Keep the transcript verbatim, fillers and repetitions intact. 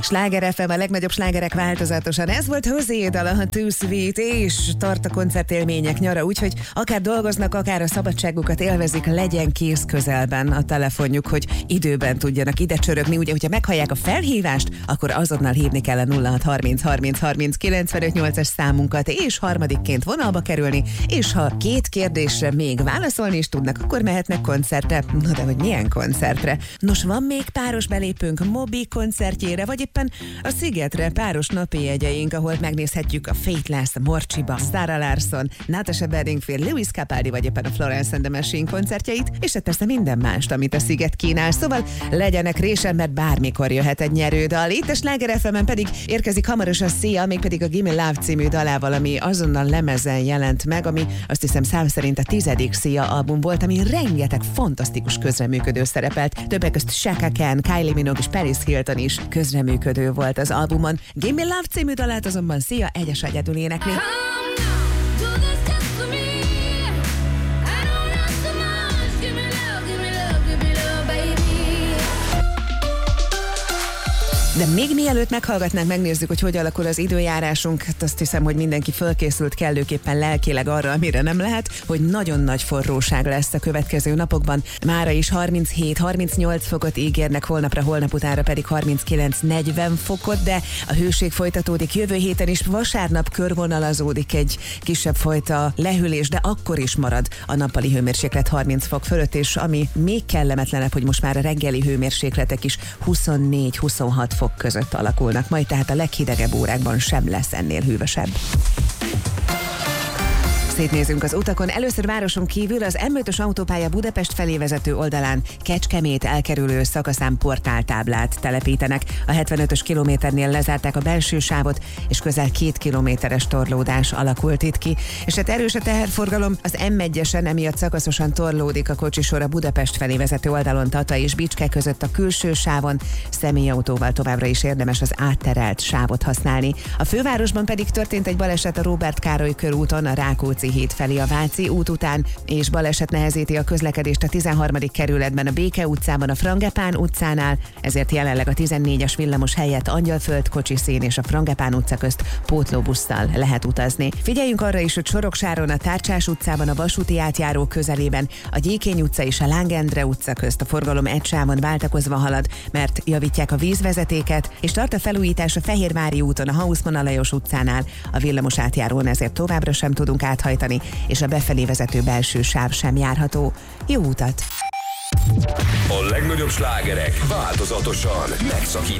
Sláger ef em, a legnagyobb slágerek változatosan. Ez volt Hozé dala, a Too Sweet, és tart a koncertélmények nyara, úgyhogy akár dolgoznak, akár a szabadságukat élvezik, legyen kész közelben a telefonjuk, hogy időben tudjanak ide csörögni. Ugye, hogyha meghallják a felhívást, akkor azonnal hívni kell a nulla hat harminc harminc harminc kilencvenöt nyolcas számunkat, és harmadikként vonalba kerülni, és ha két kérdésre még válaszolni is tudnak, akkor mehetnek koncertre. Na de hogy milyen koncertre? Nos, van még páros belépünk Moby koncertjére, vagy éppen a Szigetre páros napi jegyeink, ahol megnézhetjük a Faithless, a Morcsiba, Sarah Larsson, Natasha Bedingfield, Lewis Capaldi, vagy éppen a Florence and the Machine koncertjeit, és hát persze minden mást, amit a Sziget kínál. Szóval legyenek résen, mert bármikor jöhet egy nyerődal. Itt a Sláger ef emen pedig érkezik hamarosan Sia, mégpedig a Gimme Love című dalával, ami azonnal lemezen jelent meg, ami azt hiszem szám szerint a tizedik Sia album volt, ami rengeteg fantasztikus közreműködő szerepelt. Többek közt Chaka Khan, Kylie Minogue és Paris Hilton is közreműködő volt az albumon. Gimme Love című dalát azonban Sia egyes egyedül énekli. De még mielőtt meghallgatnánk, megnézzük, hogy hogy alakul az időjárásunk. Hát azt hiszem, hogy mindenki fölkészült kellőképpen lelkileg arra, amire nem lehet, hogy nagyon nagy forróság lesz a következő napokban. Mára is harminchét harmincnyolc fokot ígérnek, holnapra, holnap utánra pedig harminckilenc negyven fokot, de a hőség folytatódik jövő héten is. Vasárnap körvonalazódik egy kisebb fajta lehűlés, de akkor is marad a nappali hőmérséklet harminc fok fölött, és ami még kellemetlenebb, hogy most már a reggeli hőmérsékletek is huszonnégy huszonhat fok között alakulnak, majd tehát a leghidegebb órákban sem lesz ennél hűvösebb. Szétnézünk az utakon. Először városon kívül az em ötös autópálya Budapest felé vezető oldalán Kecskemét elkerülő szakaszán portáltáblát telepítenek. A hetvenötös kilométernél lezárták a belső sávot, és közel két kilométeres torlódás alakult itt ki. És hát erős a teherforgalom, az em egyesen emiatt szakaszosan torlódik a kocsisor a Budapest felé vezető oldalon Tata és Bicske között a külső sávon. Személyautóval továbbra is érdemes az átterelt sávot használni. A fővárosban pedig történt egy baleset a Róbert Károly körúton, a Rákóczi híd felé a Váci út után, és baleset nehezíti a közlekedést a tizenharmadik kerületben, a Béke utcában, a Frangepán utcánál, ezért jelenleg a tizennégyes villamos helyett Angyalföld, Kocsiszín és a Frangepán utca közt pótlóbusszal lehet utazni. Figyeljünk arra is, hogy Soroksáron, a Tárcsás utcában, a vasúti átjáró közelében, a Gyékény utca és a Láng Endre utca közt a forgalom egy sávon váltakozva halad, mert javítják a vízvezetéket, és tart a felújítás a Fehérvári úton, a Hausmann Alajos utcánál, a villamos átjárón ezért továbbra sem tudunk áthajtani, és a befelé vezető belső sáv sem járható. Jó utat! A legnagyobb slágerek változatosan megszakítva.